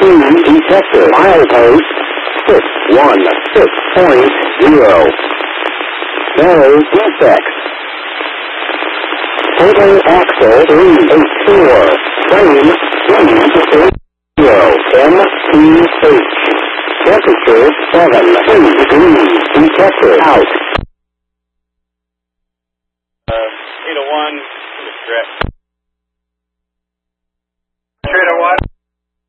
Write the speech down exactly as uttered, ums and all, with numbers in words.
two detected. Milepost six one six point zero. No defects. Total axle three eight four. Frame three eight zero. M P H. Temperature seven two degrees. Detected out. Uh, eight oh one, stretch.